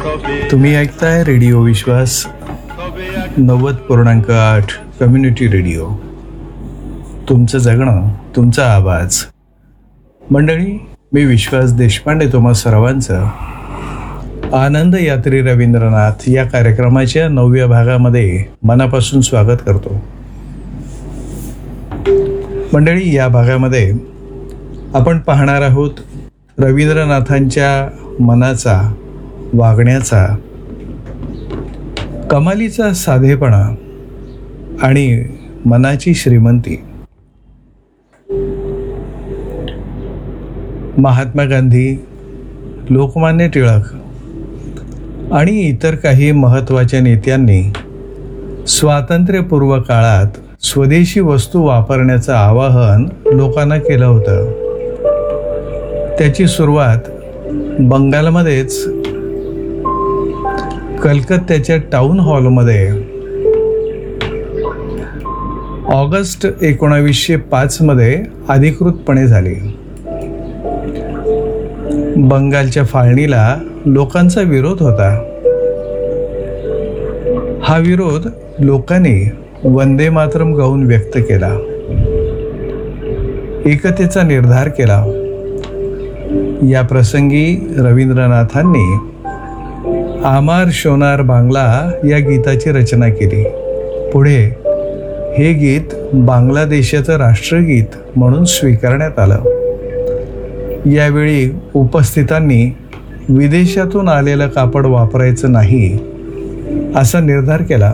तुम्ही ऐकताय रेडिओ विश्वास 90.8 community radio. तुमचं जगणं तुमचा आवाज. मंडळी, मी विश्वास देशपांडे तुम्हा सर्वांचं आनंद यात्री रवींद्रनाथ या कार्यक्रमाच्या 9व्या भागामध्ये मनापासून स्वागत करतो. मंडळी, या भागामध्ये आपण पाहणार आहोत रवींद्रनाथांच्या मनाचा, वागण्याचा, कमालीचा साधेपणा आणि मनाची श्रीमंती. महात्मा गांधी, लोकमान्य टिळक आणि इतर काही महत्त्वाच्या नेत्यांनी स्वातंत्र्यपूर्व काळात स्वदेशी वस्तू वापरण्याचं आवाहन लोकांना केलं होतं. त्याची सुरुवात बंगालमध्येच कलकत्त्याच्या टाउन हॉलमध्ये ऑगस्ट 1905 मध्ये अधिकृतपणे झाली. बंगालच्या फाळणीला लोकांचा विरोध होता. हा विरोध लोकांनी वंदे मातरम गाऊन व्यक्त केला. एकतेचा निर्धार केला. या प्रसंगी रवींद्रनाथांनी आमार शोनार बांगला या गीताची रचना केली. पुढे हे गीत बांगलादेशाचं राष्ट्रगीत म्हणून स्वीकारण्यात आलं. यावेळी उपस्थितांनी विदेशातून आलेलं कापड वापरायचं नाही असा निर्धार केला.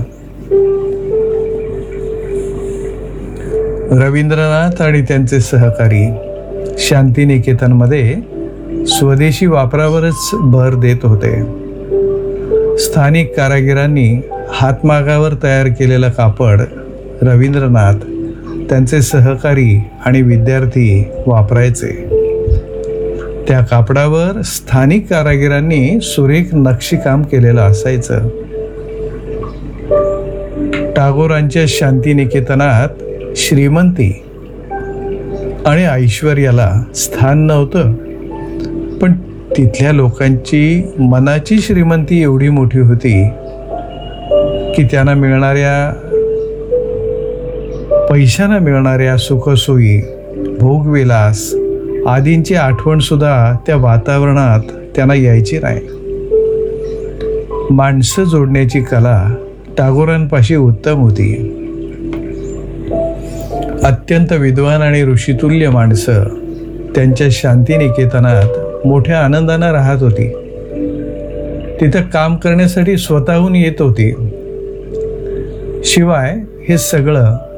रवींद्रनाथ आणि त्यांचे सहकारी शांतिनिकेतनमध्ये स्वदेशी वापरावरच भर देत होते. स्थानिक कारागिरांनी हातमागावर तयार केलेलं कापड रवींद्रनाथ, त्यांचे सहकारी आणि विद्यार्थी वापरायचे. त्या कापडावर स्थानिक कारागिरांनी सुरेख नक्षीकाम केलेलं असायचं. टागोरांच्या शांतिनिकेतनात श्रीमंती आणि ऐश्वर्याला स्थान नव्हतं, पण तिथल्या लोकांची मनाची श्रीमंती एवढी मोठी होती की त्यांना मिळणाऱ्या पैशांना मिळणाऱ्या सुखसोयी, भोगविलास आदींची आठवण सुद्धा त्या वातावरणात त्यांना यायची नाही. माणसं जोडण्याची कला टागोरांपाशी उत्तम होती. अत्यंत विद्वान आणि ऋषितुल्य माणसं त्यांच्या शांतिनिकेतनात मोठ्या आनंदानं राहत होती. तिथं काम करण्यासाठी स्वतःहून येत होती. शिवाय हे सगळं